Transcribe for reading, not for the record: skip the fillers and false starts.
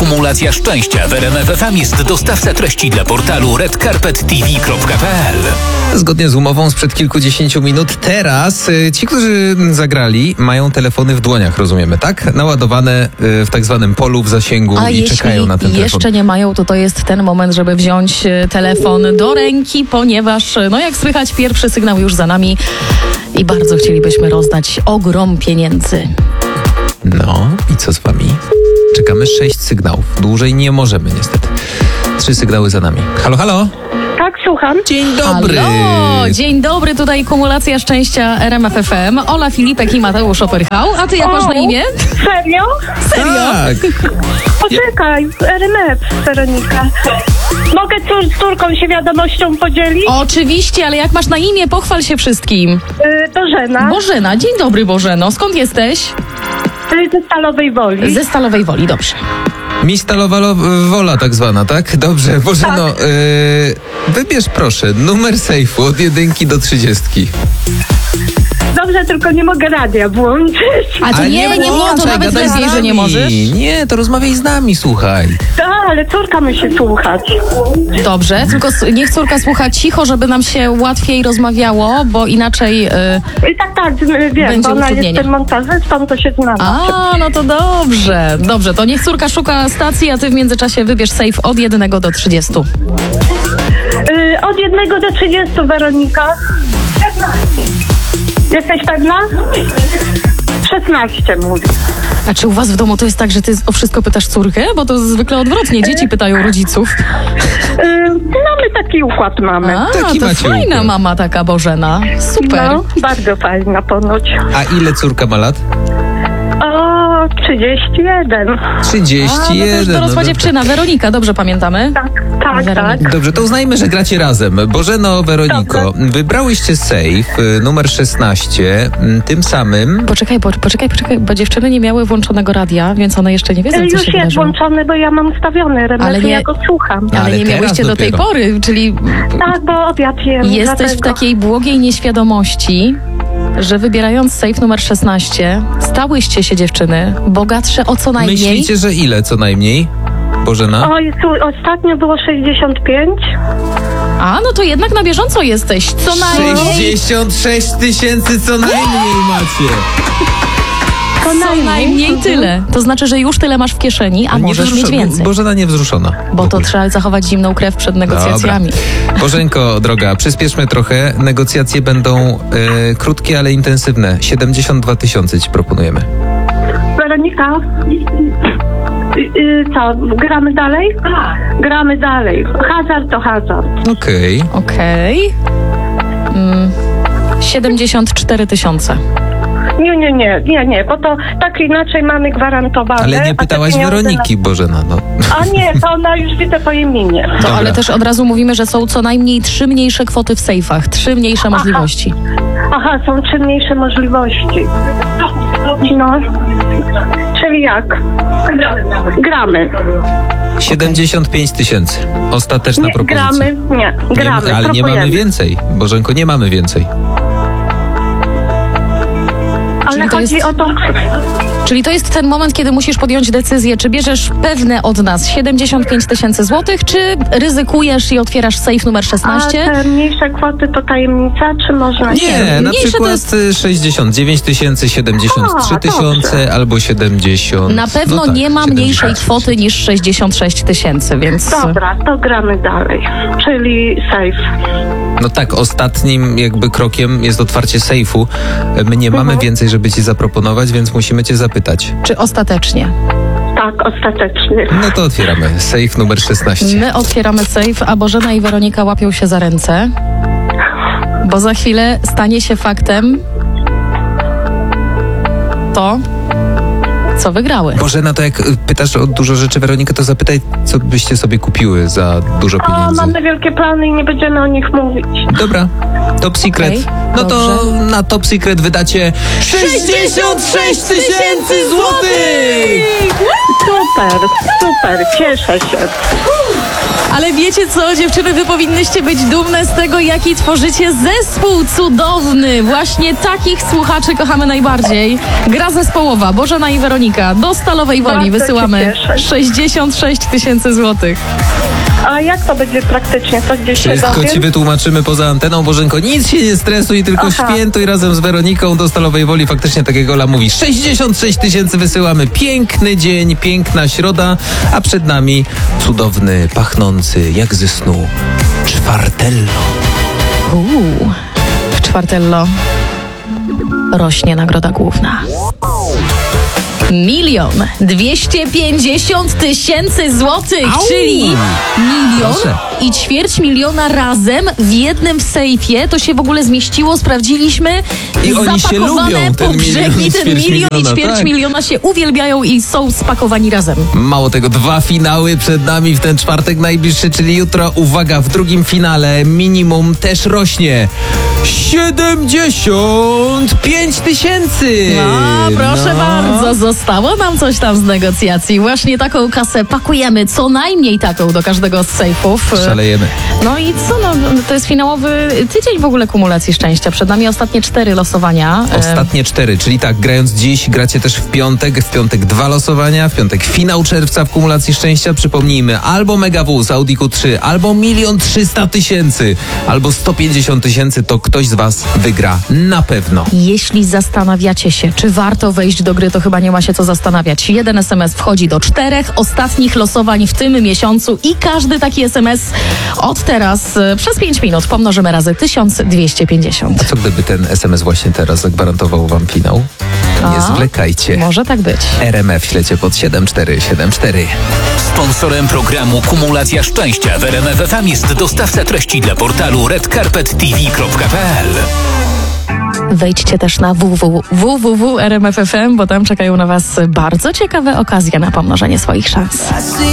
Kumulacja szczęścia w RMF FM jest dostawca treści dla portalu redcarpettv.pl. Zgodnie z umową sprzed kilkudziesięciu minut, teraz ci, którzy zagrali, mają telefony w dłoniach, rozumiemy, tak? Naładowane w tak zwanym polu w zasięgu i czekają na ten telefon. A jeśli jeszcze nie mają, to jest ten moment, żeby wziąć telefon do ręki, ponieważ, jak słychać, pierwszy sygnał już za nami i bardzo chcielibyśmy rozdać ogrom pieniędzy. No i co z wami? Czekamy 6 sygnałów. Dłużej nie możemy niestety. 3 sygnały za nami. Halo, halo? Tak, słucham. Dzień dobry. Halo, dzień dobry, tutaj Kumulacja Szczęścia RMF FM. Ola Filipek i Mateusz Opyrchał. A ty jak masz na imię? Serio? Tak. Poczekaj, RMF, Weronika. Mogę z córką się wiadomością podzielić? Oczywiście, ale jak masz na imię, pochwal się wszystkim. Bożena. Bożena, dzień dobry Bożeno. Skąd jesteś? Ze Stalowej Woli. Ze Stalowej Woli, dobrze. Mi Stalowa Wola tak zwana, tak? Dobrze, Bożeno, wybierz proszę numer sejfu od 1 do 30. Dobrze, tylko nie mogę radia włączyć. A to nie to nawet gadaj z lepiej, że nie nami. możesz. Nie, to rozmawiaj z nami, słuchaj. Tak, ale córka musi słuchać. Dobrze, tylko niech córka słucha cicho, żeby nam się łatwiej rozmawiało, bo inaczej... Tak, wiem, Będzie bo ona utrudnienie. jest montażystą, to się znamy. no to dobrze. Dobrze, to niech córka szuka stacji, a ty w międzyczasie wybierz safe od 1 do 30. Od 1 do 30, Weronika. Jesteś pewna? 16 mówi. A czy u was w domu to jest tak, że ty o wszystko pytasz córkę? Bo to zwykle odwrotnie, dzieci pytają rodziców. No, my taki układ mamy. Taki to macie fajna układ. mama taka Bożena. Super. No, bardzo fajna ponoć. A ile córka ma lat? O, 31. 31. Dorosła no dziewczyna, Weronika, dobrze pamiętamy? Tak. Weronika. Dobrze, to uznajmy, że gracie razem. Bożeno, Weroniko, wybrałyście safe numer 16, tym samym... Poczekaj, bo dziewczyny nie miały włączonego radia, więc one jeszcze nie wiedzą, co Już się jest wydarzyło. włączony, bo ja mam ustawiony remedy, Ale nie- ja go słucham. Ale nie teraz miałyście do tej dopiero. pory, czyli Tak, bo obiad jem. jesteś w dlatego. takiej błogiej nieświadomości, że wybierając safe numer 16, stałyście się dziewczyny bogatsze o co najmniej. Myślicie, że ile co najmniej? Bożena? O, ostatnio było 65. No to jednak na bieżąco jesteś. Co najmniej. 66 tysięcy co najmniej macie. Co najmniej tyle. To znaczy, że już tyle masz w kieszeni, a możesz mieć więcej. Bożena niewzruszona. Bo to trzeba zachować zimną krew przed negocjacjami. Dobra. Bożenko, droga, przyspieszmy trochę. Negocjacje będą krótkie, ale intensywne. 72 tysiące ci proponujemy. Weronika, co, gramy dalej? Gramy dalej. Hazard to hazard. Okej. 74 tysiące. Nie, bo to tak inaczej mamy gwarantowane. Ale nie a te pytałaś pieniądze Weroniki, Bożena. No. A nie, to ona już widzę po imieniu. To, ale też od razu mówimy, że są co najmniej 3 mniejsze kwoty w sejfach. 3 mniejsze możliwości. Aha, są 3 mniejsze możliwości. No, czyli jak? Gramy. 75 tysięcy. Ostateczna propozycja. Gramy. Ale nie mamy próbujemy. więcej. Bożenko, nie mamy więcej. Ale Czyli to chodzi jest- o to... Czyli to jest ten moment, kiedy musisz podjąć decyzję, czy bierzesz pewne od nas 75 tysięcy złotych, czy ryzykujesz i otwierasz safe numer A 16? te mniejsze kwoty to tajemnica, czy można się... Nie, na mniejsze przykład to jest- 69 tysięcy, 73 tysiące albo 70. Na pewno No tak, nie ma mniejszej 70. kwoty niż 66 tysięcy, więc... Dobra, to gramy dalej. Czyli safe. No tak, ostatnim jakby krokiem jest otwarcie sejfu. My nie mamy więcej, żeby ci zaproponować, więc musimy cię zapytać. Czy ostatecznie? Tak, ostatecznie. No to otwieramy sejf numer 16. My otwieramy safe, a Bożena i Weronika łapią się za ręce, bo za chwilę stanie się faktem to, co wygrały. Bożena, to jak pytasz o dużo rzeczy Weronikę, to zapytaj, co byście sobie kupiły za dużo O, pieniędzy. mamy wielkie plany i nie będziemy o nich mówić. Dobra, top secret. Okej, No to dobrze. na top secret wydacie 66 tysięcy złotych! Super, cieszę się. Ale wiecie co, dziewczyny, wy powinnyście być dumne z tego, jaki tworzycie zespół cudowny. Właśnie takich słuchaczy kochamy najbardziej. Gra zespołowa, Bożena i Weronika. Do Stalowej Woli Bardzo wysyłamy się cieszę. 66 000 złotych. A jak to będzie praktycznie? To gdzieś się Wszystko dowiem? ci wytłumaczymy poza anteną, Bożenko. Nic się nie stresuj, tylko Aha. świętuj razem z Weroniką do Stalowej Woli. Faktycznie, tak jak Ola mówi, 66 000 wysyłamy. Piękny dzień, piękna środa, a przed nami cudowny, pachnący jak ze snu czwartello. W czwartello rośnie nagroda główna. 1 250 000 złotych, Au! czyli 1 Proszę. i 250 000 razem w jednym sejfie. To się w ogóle zmieściło, sprawdziliśmy. I oni się Zapakowane lubią, ten po brzegi, milion i ten ćwierć milion i miliona, ćwierć tak. miliona się uwielbiają i są spakowani razem. Mało tego, 2 finały przed nami w ten czwartek najbliższy, czyli jutro. Uwaga, w drugim finale minimum też rośnie. 75 000! A, proszę bardzo, zostało nam coś tam z negocjacji. Właśnie taką kasę pakujemy, co najmniej taką do każdego z sejfów. Szalejemy. No i co, to jest finałowy tydzień w ogóle kumulacji szczęścia. Przed nami ostatnie 4 losowania. Ostatnie 4, czyli tak, grając dziś, gracie też w piątek 2 losowania, w piątek finał czerwca w kumulacji szczęścia. Przypomnijmy, albo Mega W z Audi Q3, albo 1 300 000, albo 150 000, to ktoś z was wygra na pewno. Jeśli zastanawiacie się, czy warto wejść do gry, to chyba nie ma się co zastanawiać. 1 SMS wchodzi do 4 ostatnich losowań w tym miesiącu i każdy taki SMS od teraz przez 5 minut pomnożymy razy 1250. A co gdyby ten SMS właśnie teraz zagwarantował wam finał? Nie zwlekajcie. Może tak być. RMF ślecie pod 7474. Sponsorem programu Kumulacja Szczęścia w RMF FM jest dostawca treści dla portalu redcarpettv.pl. Wejdźcie też na www.rmf.fm, bo tam czekają na was bardzo ciekawe okazje na pomnożenie swoich szans.